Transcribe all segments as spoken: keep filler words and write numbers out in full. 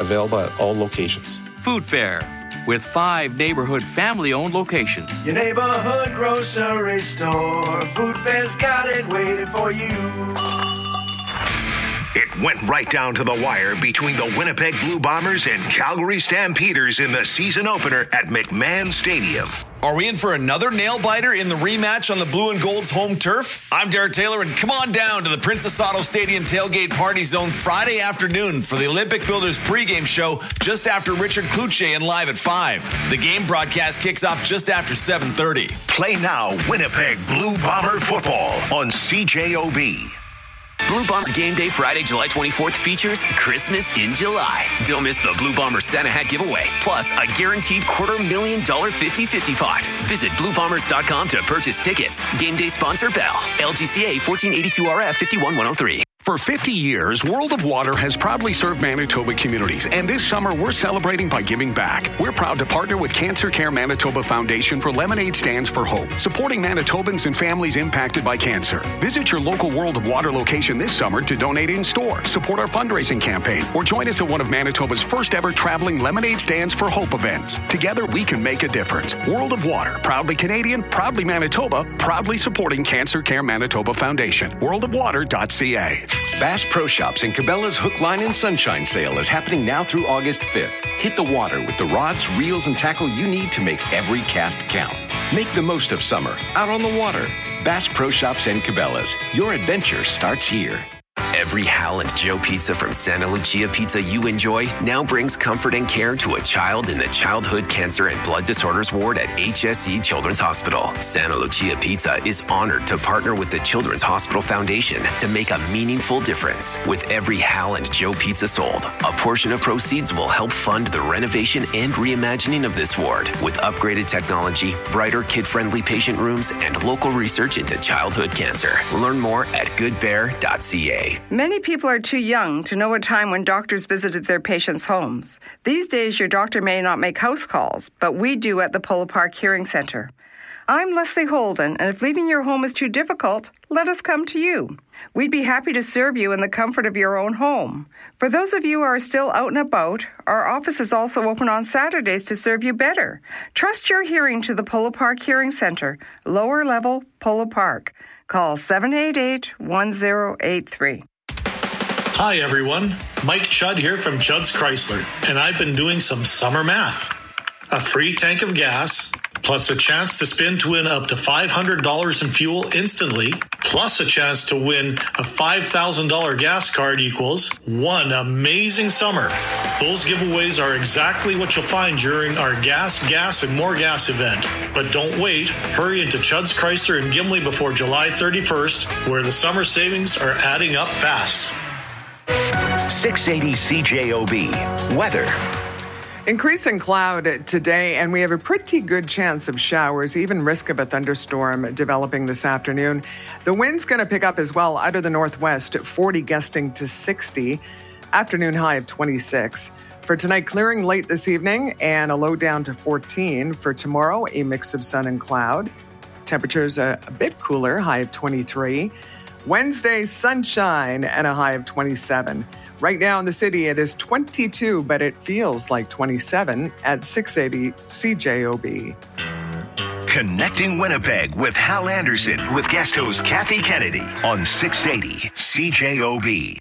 available at all locations. Food Fair, with five neighborhood family-owned locations. Your neighborhood grocery store. Food Fair's got it waiting for you. It went right down to the wire between the Winnipeg Blue Bombers and Calgary Stampeders in the season opener at McMahon Stadium. Are we in for another nail-biter in the rematch on the Blue and Gold's home turf? I'm Derek Taylor, and come on down to the Princess Auto Stadium tailgate party zone Friday afternoon for the Olympic Builders pregame show just after Richard Cloutier and live at five. The game broadcast kicks off just after seven thirty. Play now Winnipeg Blue Bomber football on C J O B. Blue Bomber Game Day Friday, July twenty-fourth features Christmas in July. Don't miss the Blue Bomber Santa Hat giveaway, plus a guaranteed quarter million dollar fifty-fifty pot. Visit blue bombers dot com to purchase tickets. Game Day sponsor Bell. L G C A fourteen eighty-two R F fifty-one one oh three. For fifty years, World of Water has proudly served Manitoba communities, and this summer we're celebrating by giving back. We're proud to partner with Cancer Care Manitoba Foundation for Lemonade Stands for Hope, supporting Manitobans and families impacted by cancer. Visit your local World of Water location this summer to donate in store, support our fundraising campaign, or join us at one of Manitoba's first ever traveling Lemonade Stands for Hope events. Together we can make a difference. World of Water, proudly Canadian, proudly Manitoba, proudly supporting Cancer Care Manitoba Foundation. world of water dot c a. Bass Pro Shops and Cabela's Hook, Line, and Sunshine sale is happening now through August fifth. Hit the water with the rods, reels, and tackle you need to make every cast count. Make the most of summer out on the water. Bass Pro Shops and Cabela's. Your adventure starts here. Every Hal and Joe pizza from Santa Lucia Pizza you enjoy now brings comfort and care to a child in the Childhood Cancer and Blood Disorders Ward at H S C Children's Hospital. Santa Lucia Pizza is honored to partner with the Children's Hospital Foundation to make a meaningful difference. With every Hal and Joe pizza sold, a portion of proceeds will help fund the renovation and reimagining of this ward with upgraded technology, brighter kid-friendly patient rooms, and local research into childhood cancer. Learn more at good bear dot c a. Many people are too young to know a time when doctors visited their patients' homes. These days, your doctor may not make house calls, but we do at the Polo Park Hearing Center. I'm Leslie Holden, and if leaving your home is too difficult, let us come to you. We'd be happy to serve you in the comfort of your own home. For those of you who are still out and about, our office is also open on Saturdays to serve you better. Trust your hearing to the Polo Park Hearing Center, lower level, Polo Park. Call seven eight eight, one zero eight three. Hi everyone, Mike Chudd here from Chudd's Chrysler, and I've been doing some summer math. A free tank of gas, plus a chance to spin to win up to five hundred dollars in fuel instantly, plus a chance to win a five thousand dollars gas card equals one amazing summer. Those giveaways are exactly what you'll find during our Gas, Gas, and More Gas event. But don't wait. Hurry into Chudd's Chrysler in Gimli before July thirty-first, where the summer savings are adding up fast. six eighty C J O B. Weather. Increasing cloud today, and we have a pretty good chance of showers, even risk of a thunderstorm developing this afternoon. The wind's going to pick up as well out of the northwest, forty gusting to sixty. Afternoon high of twenty-six. For tonight, clearing late this evening and a low down to fourteen. For tomorrow, a mix of sun and cloud. Temperatures a, a bit cooler, high of twenty-three. Wednesday, sunshine and a high of twenty-seven. Right now in the city, it is twenty-two, but it feels like twenty-seven at six eighty C J O B. Connecting Winnipeg with Hal Anderson with guest host Kathy Kennedy on six eighty C J O B.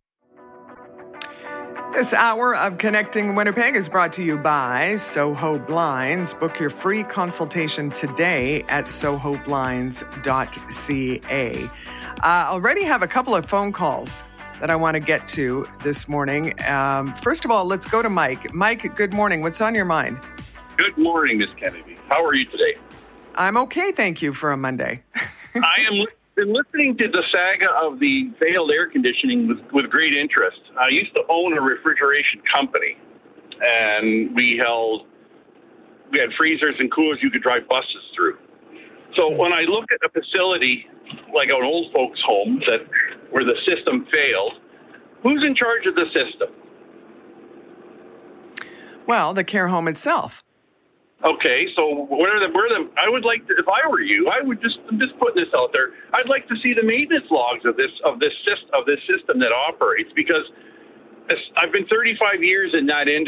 This hour of Connecting Winnipeg is brought to you by Soho Blinds. Book your free consultation today at soho blinds dot c a. I uh, already have a couple of phone calls that I want to get to this morning. Um, first of all, let's go to Mike. Mike, good morning. What's on your mind? Good morning, Miss Kennedy. How are you today? I'm okay, thank you, for a Monday. I am been listening to the saga of the failed air conditioning with, with great interest. I used to own a refrigeration company, and we held, we had freezers and coolers you could drive buses through. So when I look at a facility like an old folks' home that where the system failed, who's in charge of the system? Well, the care home itself. Okay, so where are the where are the? I would like to, if I were you, I would just I'm just putting this out there. I'd like to see the maintenance logs of this of this system of this system that operates, because I've been thirty-five years in that industry.